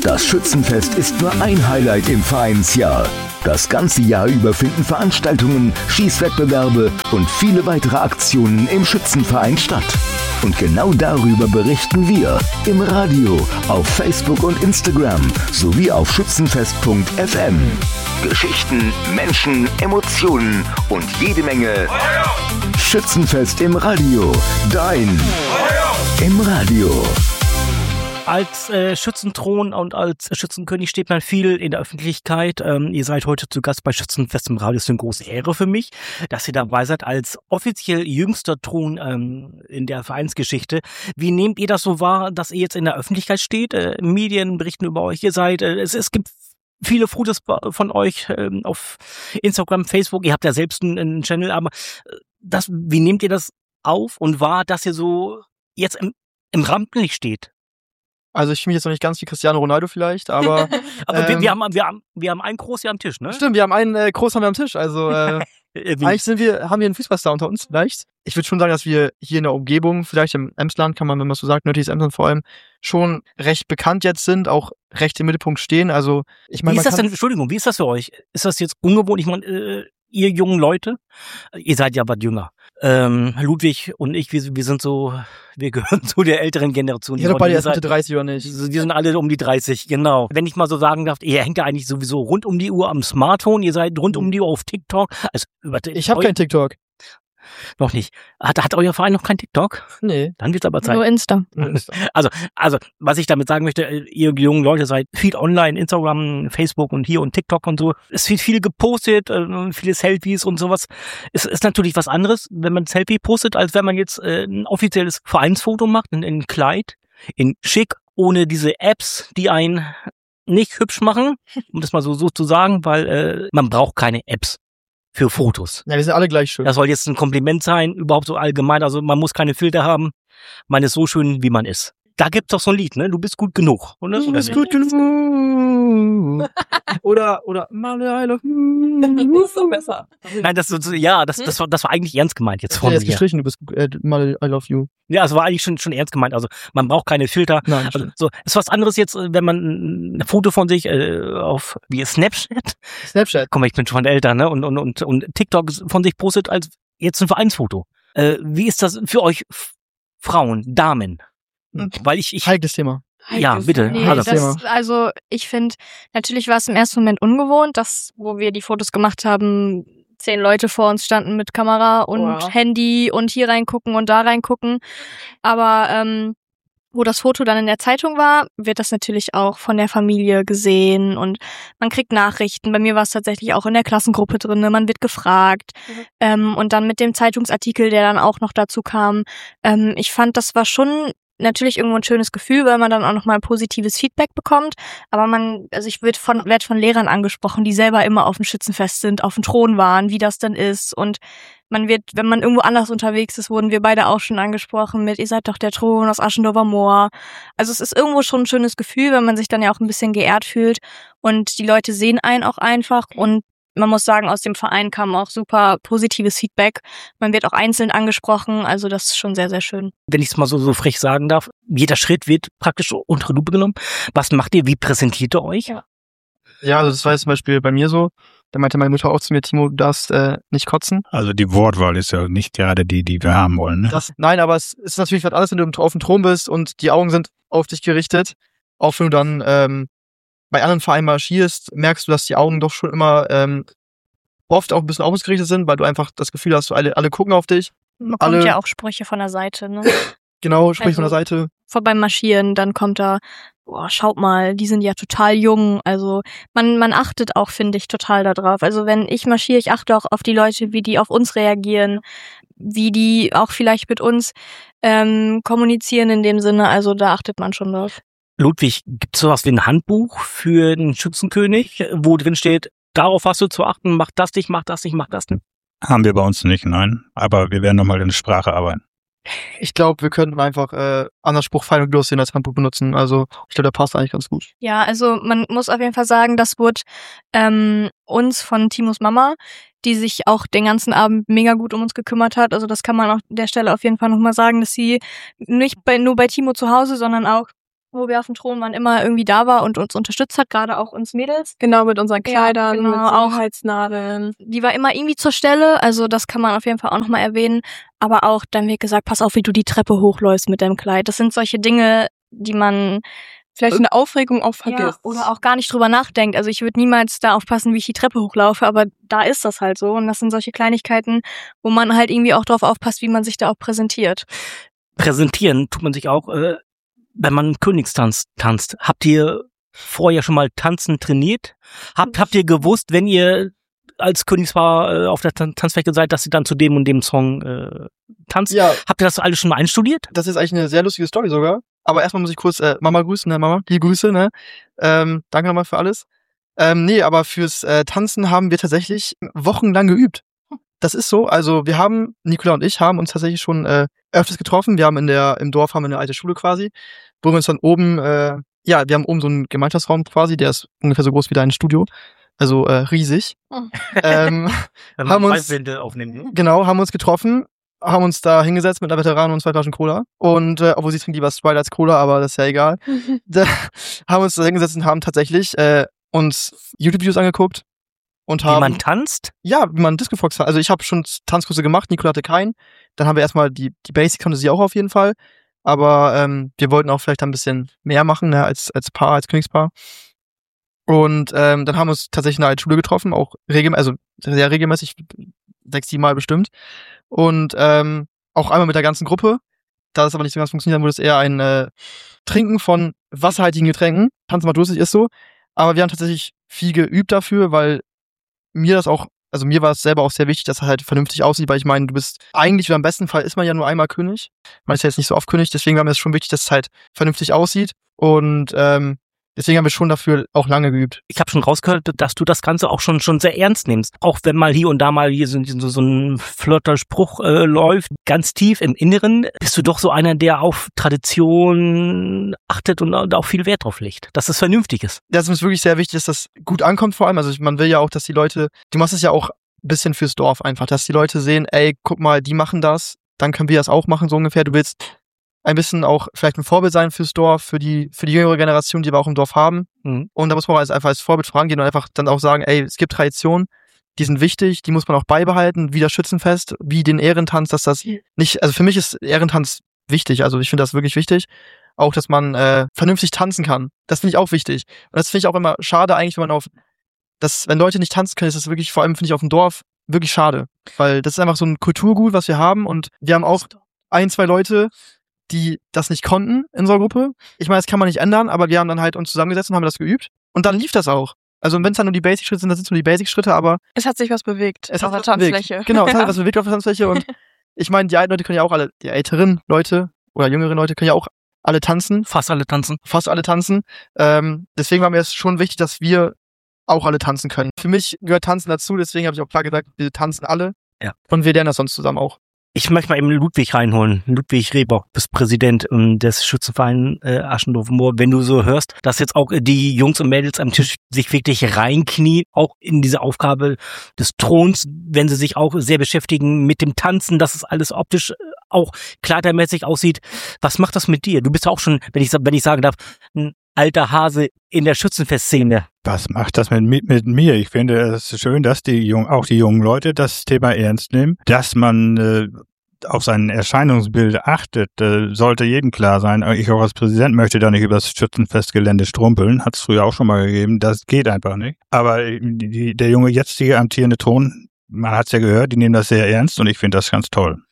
Das Schützenfest ist nur ein Highlight im Vereinsjahr. Das ganze Jahr über finden Veranstaltungen, Schießwettbewerbe und viele weitere Aktionen im Schützenverein statt. Und genau darüber berichten wir im Radio, auf Facebook und Instagram sowie auf schützenfest.fm. Geschichten, Menschen, Emotionen und jede Menge Schützenfest im Radio. Dein im Radio. Als Schützenthron und als Schützenkönig steht man viel in der Öffentlichkeit. Ihr seid heute zu Gast bei Schützenfest im Radio. Das ist eine große Ehre für mich, dass ihr dabei seid als offiziell jüngster Thron in der Vereinsgeschichte. Wie nehmt ihr das so wahr, dass ihr jetzt in der Öffentlichkeit steht? Medien berichten über euch. Ihr seid, es gibt viele Fotos von euch auf Instagram, Facebook. Ihr habt ja selbst einen Channel, aber wie nehmt ihr das auf und wahr, dass ihr so jetzt im Rampenlicht steht? Also ich fühle mich jetzt noch nicht ganz wie Cristiano Ronaldo vielleicht, aber... aber wir haben einen Groß hier am Tisch, ne? Stimmt, wir haben einen Groß am Tisch, also eigentlich haben wir einen Fußballstar unter uns vielleicht. Ich würde schon sagen, dass wir hier in der Umgebung, vielleicht im Emsland, kann man, wenn man so sagt, nördliches Emsland vor allem, schon recht bekannt jetzt sind, auch recht im Mittelpunkt stehen. Also ich meine, wie ist das denn, Entschuldigung, wie ist das für euch? Ist das jetzt ungewohnt? Ich meine, ihr jungen Leute, ihr seid ja was jünger. Ludwig und ich, wir sind so, wir gehören zu der älteren Generation. Ihr seid doch beide erst Mitte 30 oder nicht? Wir sind alle um die 30, genau. Wenn ich mal so sagen darf, ihr hängt ja eigentlich sowieso rund um die Uhr am Smartphone, ihr seid rund um die Uhr auf TikTok. Also, ich habe kein TikTok. Noch nicht. Hat euer Verein noch kein TikTok? Nee. Dann wird's aber Zeit. Nur Insta. Also, was ich damit sagen möchte, ihr jungen Leute seid viel online, Instagram, Facebook und hier und TikTok und so. Es wird viel gepostet, viele Selfies und sowas. Es ist natürlich was anderes, wenn man ein Selfie postet, als wenn man jetzt ein offizielles Vereinsfoto macht, in Kleid, in schick, ohne diese Apps, die einen nicht hübsch machen, um das mal so zu sagen, weil man braucht keine Apps für Fotos. Ja, wir sind alle gleich schön. Das soll jetzt ein Kompliment sein, überhaupt so allgemein. Also man muss keine Filter haben. Man ist so schön, wie man ist. Da gibt's doch so ein Lied, ne? Du bist gut genug. Oder? Du bist gut genug. oder Malle, I love you. Das ist so besser. Nein, das war eigentlich ernst gemeint jetzt von mir. mir. Gestrichen, du bist Malle, I love you. Ja, es war eigentlich schon ernst gemeint. Also man braucht keine Filter. Nein, also, so ist was anderes jetzt, wenn man ein Foto von sich auf wie Snapchat. Komm, ich bin schon älter, ne? Und TikTok von sich postet als jetzt ein Vereinsfoto. Wie ist das für euch Frauen, Damen? Weil ich heikles Thema. Ja, bitte. Nee, also ich finde, natürlich war es im ersten Moment ungewohnt, dass, wo wir die Fotos gemacht haben, 10 Leute vor uns standen mit Kamera und Handy und hier reingucken und da reingucken. Aber wo das Foto dann in der Zeitung war, wird das natürlich auch von der Familie gesehen und man kriegt Nachrichten. Bei mir war es tatsächlich auch in der Klassengruppe drin, man wird gefragt. Und dann mit dem Zeitungsartikel, der dann auch noch dazu kam. Ich fand, das war schon natürlich irgendwo ein schönes Gefühl, weil man dann auch nochmal positives Feedback bekommt. Aber ich werd von Lehrern angesprochen, die selber immer auf dem Schützenfest sind, auf dem Thron waren, wie das denn ist. Und man wird, wenn man irgendwo anders unterwegs ist, wurden wir beide auch schon angesprochen mit, ihr seid doch der Thron aus Aschendorfer Moor. Also es ist irgendwo schon ein schönes Gefühl, weil man sich dann ja auch ein bisschen geehrt fühlt. Und die Leute sehen einen auch einfach und man muss sagen, aus dem Verein kam auch super positives Feedback. Man wird auch einzeln angesprochen, also das ist schon sehr, sehr schön. Wenn ich es mal so frech sagen darf, jeder Schritt wird praktisch unter Lupe genommen. Was macht ihr? Wie präsentiert ihr euch? Ja, also das war jetzt zum Beispiel bei mir so. Da meinte meine Mutter auch zu mir, Timo, du darfst nicht kotzen. Also die Wortwahl ist ja nicht gerade die wir haben wollen. Ne? Nein, aber es ist natürlich was anderes, wenn du auf dem Thron bist und die Augen sind auf dich gerichtet. Auch wenn du dann bei anderen Vereinen marschierst, merkst du, dass die Augen doch schon immer oft auch ein bisschen ausgerichtet sind, weil du einfach das Gefühl hast, alle gucken auf dich. Man bekommt ja auch Sprüche von der Seite, ne? Genau, Sprüche von der Seite. Beim Marschieren, dann kommt da, schaut mal, die sind ja total jung. Also man achtet auch, finde ich, total darauf. Also wenn ich marschiere, ich achte auch auf die Leute, wie die auf uns reagieren, wie die auch vielleicht mit uns kommunizieren in dem Sinne. Also da achtet man schon drauf. Ludwig, gibt es sowas wie ein Handbuch für den Schützenkönig, wo drin steht, darauf hast du zu achten, mach das nicht, mach das nicht, mach das nicht? Haben wir bei uns nicht, nein. Aber wir werden nochmal in der Sprache arbeiten. Ich glaube, wir könnten einfach anderen Spruch fein und gloss als Handbuch benutzen. Also ich glaube, der passt eigentlich ganz gut. Ja, also man muss auf jeden Fall sagen, das wurde uns von Timos Mama, die sich auch den ganzen Abend mega gut um uns gekümmert hat. Also das kann man an der Stelle auf jeden Fall nochmal sagen, dass sie nicht nur bei Timo zu Hause, sondern auch wo wir auf dem Thron waren, immer irgendwie da war und uns unterstützt hat, gerade auch uns Mädels. Genau, mit unseren Kleidern, genau, mit Sicherheitsnadeln. Die war immer irgendwie zur Stelle, also das kann man auf jeden Fall auch nochmal erwähnen. Aber auch, dann wird gesagt, pass auf, wie du die Treppe hochläufst mit deinem Kleid. Das sind solche Dinge, die man vielleicht in der Aufregung auch vergisst. Oder auch gar nicht drüber nachdenkt. Also ich würde niemals da aufpassen, wie ich die Treppe hochlaufe, aber da ist das halt so. Und das sind solche Kleinigkeiten, wo man halt irgendwie auch drauf aufpasst, wie man sich da auch präsentiert. Präsentieren tut man sich auch, wenn man Königstanz tanzt. Habt ihr vorher schon mal Tanzen trainiert? Habt ihr gewusst, wenn ihr als Königspaar auf der Tanzfläche seid, dass ihr dann zu dem und dem Song tanzt? Ja. Habt ihr das alles schon mal einstudiert? Das ist eigentlich eine sehr lustige Story sogar. Aber erstmal muss ich kurz Mama grüßen, ne, Mama? Die Grüße, ne? Danke nochmal für alles. Nee, aber fürs Tanzen haben wir tatsächlich wochenlang geübt. Das ist so. Also Nicola und ich haben uns tatsächlich schon öfters getroffen. Wir haben im Dorf haben wir eine alte Schule quasi, wo wir uns dann oben, wir haben oben so einen Gemeinschaftsraum quasi, der ist ungefähr so groß wie dein Studio. Also riesig. Haben uns aufnehmen. Genau, haben uns getroffen. Haben uns da hingesetzt mit einer Veteranin und 2 Flaschen Cola. Und obwohl sie trinkt lieber Sprite als Cola, aber das ist ja egal. Da haben uns da hingesetzt und haben tatsächlich uns YouTube-Videos angeguckt. Und haben, wie man tanzt? Ja, wie man Disco Fox tanzt. Also ich habe schon Tanzkurse gemacht, Nicola hatte keinen. Dann haben wir erstmal die Basics konnte sie auch auf jeden Fall. Aber wir wollten auch vielleicht ein bisschen mehr machen, ne, als Paar, als Königspaar. Und dann haben wir uns tatsächlich in einer Schule getroffen, auch sehr regelmäßig, 6-7 Mal bestimmt. Und auch einmal mit der ganzen Gruppe. Da das aber nicht so ganz funktioniert, dann wurde es eher ein Trinken von wasserhaltigen Getränken. Tanzen mal durstig ist so. Aber wir haben tatsächlich viel geübt dafür, weil mir war es selber auch sehr wichtig, dass es halt vernünftig aussieht, weil ich meine, du bist eigentlich, oder im besten Fall ist man ja nur einmal König. Man ist ja jetzt nicht so oft König, deswegen war mir es schon wichtig, dass es halt vernünftig aussieht. Und deswegen haben wir schon dafür auch lange geübt. Ich habe schon rausgehört, dass du das Ganze auch schon sehr ernst nimmst. Auch wenn mal hier und da mal hier so ein flotter Spruch läuft, ganz tief im Inneren bist du doch so einer, der auf Tradition achtet und auch viel Wert drauf legt, dass es vernünftig ist. Das ist uns wirklich sehr wichtig, dass das gut ankommt vor allem. Also man will ja auch, dass die Leute, du machst es ja auch ein bisschen fürs Dorf einfach, dass die Leute sehen, ey, guck mal, die machen das, dann können wir das auch machen, so ungefähr. Du willst ein bisschen auch vielleicht ein Vorbild sein fürs Dorf, für die jüngere Generation, die wir auch im Dorf haben. Mhm. Und da muss man einfach als Vorbild vorangehen und einfach dann auch sagen, ey, es gibt Traditionen, die sind wichtig, die muss man auch beibehalten, wie das Schützenfest, wie den Ehrentanz, dass das nicht, also für mich ist Ehrentanz wichtig, also ich finde das wirklich wichtig. Auch, dass man vernünftig tanzen kann. Das finde ich auch wichtig. Und das finde ich auch immer schade eigentlich, wenn Leute nicht tanzen können, ist das wirklich, vor allem finde ich auf dem Dorf, wirklich schade. Weil das ist einfach so ein Kulturgut, was wir haben und wir haben auch 1-2 Leute, die das nicht konnten in unserer Gruppe. Ich meine, das kann man nicht ändern, aber wir haben dann halt uns zusammengesetzt und haben das geübt. Und dann lief das auch. Also wenn es dann nur die Basic-Schritte sind, dann sind es nur die Basic-Schritte, aber es hat sich was bewegt auf der Tanzfläche. Genau, es hat was bewegt auf der Tanzfläche und ich meine, die alten Leute können ja auch alle, die älteren Leute oder jüngeren Leute können ja auch alle tanzen. Fast alle tanzen. Deswegen war mir es schon wichtig, dass wir auch alle tanzen können. Für mich gehört Tanzen dazu, deswegen habe ich auch klar gesagt, wir tanzen alle. Ja. Und wir lernen das sonst zusammen auch. Ich möchte mal eben Ludwig reinholen. Ludwig Rehbock, bist Präsident des Schützenvereins Aschendorf-Moor. Wenn du so hörst, dass jetzt auch die Jungs und Mädels am Tisch sich wirklich reinknien, auch in diese Aufgabe des Throns, wenn sie sich auch sehr beschäftigen mit dem Tanzen, dass es alles optisch auch kleidermäßig aussieht. Was macht das mit dir? Du bist auch schon, wenn ich sagen darf, ein alter Hase in der Schützenfestszene. Was macht das mit mir? Ich finde es schön, dass auch die jungen Leute das Thema ernst nehmen, dass man auf sein Erscheinungsbild achtet, sollte jedem klar sein. Ich auch als Präsident möchte da nicht über das Schützenfestgelände strumpeln, hat es früher auch schon mal gegeben, das geht einfach nicht. Aber der junge, jetzige amtierende Thron, man hat es ja gehört, die nehmen das sehr ernst und ich finde das ganz toll.